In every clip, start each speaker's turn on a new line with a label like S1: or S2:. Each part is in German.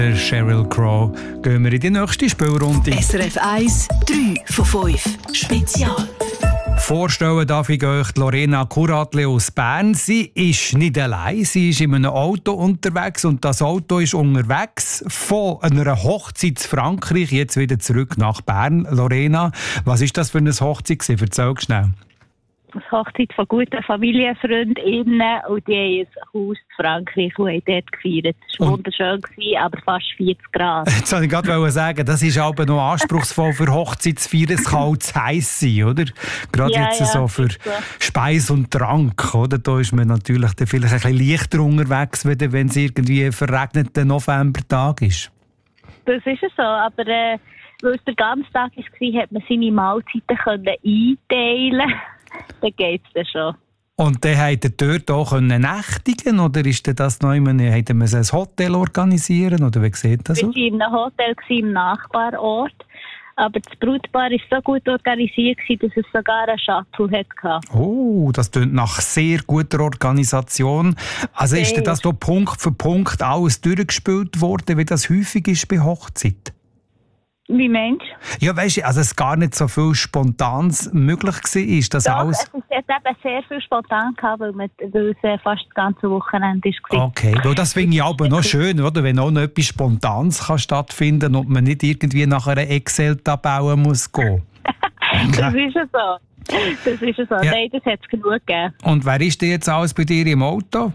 S1: Sheryl Crow gehen wir in die nächste Spielrunde.
S2: SRF 1, 3 von 5. Spezial.
S1: Vorstellen darf ich euch Lorena Kuratli aus Bern. Sie ist nicht allein, sie ist in einem Auto unterwegs und das Auto ist unterwegs von einer Hochzeit in Frankreich, jetzt wieder zurück nach Bern. Lorena, was ist das für eine Hochzeit? Erzähl schnell.
S3: Das Hochzeit von guten Familienfreundinnen und die haben ein Haus in Frankreich und haben dort gefeiert. Es war wunderschön, aber fast 40 Grad.
S1: Jetzt wollte ich gerade sagen, das ist aber noch anspruchsvoll für Hochzeit zu feiern. Es kann auch zu heiß sein, oder? Gerade jetzt so für Speis und Trank, oder? Da ist man natürlich dann vielleicht ein bisschen leichter unterwegs, wenn es irgendwie ein verregneter Novembertag ist.
S3: Das ist es so, aber weil es der ganze Tag war, hat man seine Mahlzeiten einteilen. Dann geht es dann schon. Und dann
S1: konnte ihr dort auch nächtigen oder ist das noch immer, hätte man ein Hotel organisieren oder wie sieht das aus?
S3: Wir waren in einem Hotel im Nachbarort, aber das Brautpaar war so gut organisiert, dass es sogar einen Shuttle hatte.
S1: Oh, das klingt nach sehr guter Organisation. Also ist das da Punkt für Punkt alles durchgespielt worden, wie das häufig ist bei Hochzeit?
S3: Wie meinst
S1: du? Ja, weisst du, also es gar nicht so viel Spontanes möglich war. Das
S3: Doch,
S1: alles...
S3: es hat eben sehr viel spontan gehabt, weil es fast das ganze Wochenende war.
S1: Okay, weil das finde ich aber noch schön, oder? Wenn auch noch etwas Spontanes kann stattfinden und man nicht irgendwie nach einer Excel-Tabelle muss gehen.
S3: Das ist ja so. Das ist ja so. Ja. Nein, das hat es genug gegeben.
S1: Und wer ist denn jetzt alles bei dir im Auto?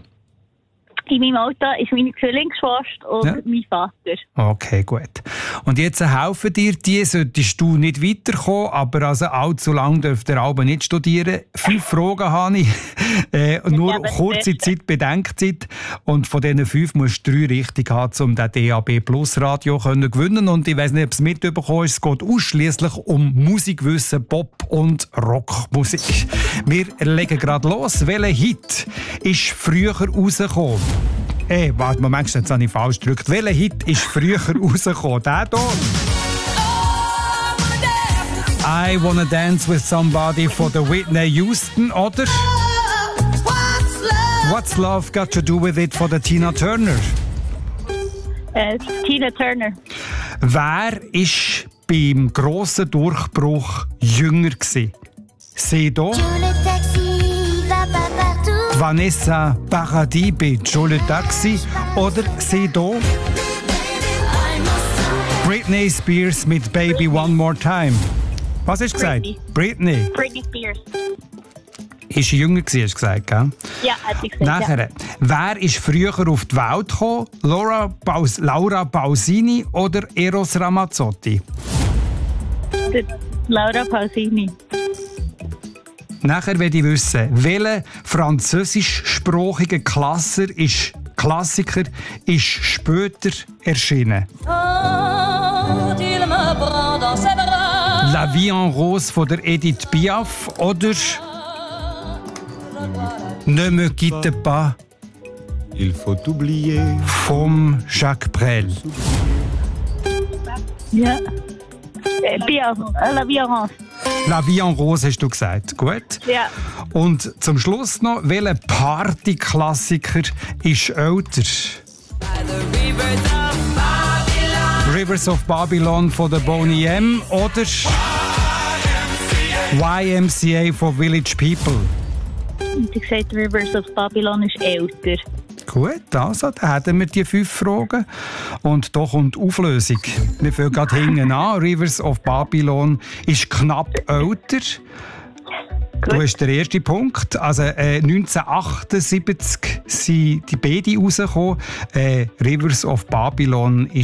S3: In meinem Auto ist meine Zwillingsschwester und mein Vater.
S1: Okay, gut. Und jetzt helfen dir, die solltest du nicht weiterkommen, aber also allzu lange dürft ihr aber nicht studieren. 5 Fragen habe ich, nur kurze Zeit, Bedenkzeit. Und von diesen 5 musst du 3 richtig haben, um den DAB Plus Radio zu gewinnen. Und ich weiss nicht, ob es mitbekommen ist, es geht ausschliesslich um Musikwissen, Pop- und Rockmusik. Wir legen gerade los. Welcher Hit ist früher rausgekommen? Warte, Moment, jetzt habe ich falsch gedrückt. Welcher Hit ist früher rausgekommen? Der hier? I Wanna Dance With Somebody von der Whitney Houston, oder? What's Love Got to Do With It von der Tina Turner?
S3: Tina Turner.
S1: Wer war beim grossen Durchbruch jünger gewesen? Sie hier? Vanessa Paradis bei Joe le Taxi oder sie hier? Britney Spears mit Baby One More Time. Was hast du gesagt? Britney.
S3: Britney Spears.
S1: Ist jünger gewesen, hast du gesagt, gell?
S3: Ja, hat sie gesagt.
S1: Nachher, wer ist früher auf die Welt gekommen? Laura Pausini oder Eros Ramazzotti?
S3: Laura Pausini.
S1: Nachher will ich wissen, welcher französischsprachige Klassiker ist später erschienen? La Vie en Rose von der Edith Piaf oder Ne me quitte pas
S4: Il faut oublier
S1: vom Jacques Brel.
S3: Ja. Piaf, La Vie en Rose.
S1: La Vie en Rose hast du gesagt, gut?
S3: Ja.
S1: Und zum Schluss noch, welcher Partyklassiker ist älter? Rivers of Babylon von der Boney M oder YMCA von Village People?
S3: Sie gesagt, Rivers of Babylon ist älter.
S1: Gut, also, dann haben wir die 5 Fragen. Und da kommt die Auflösung. Wir fangen gerade hinten an. Rivers of Babylon ist knapp älter. Gut. Du hast den ersten Punkt. Also 1978 sind die beiden rausgekommen. Rivers of Babylon ist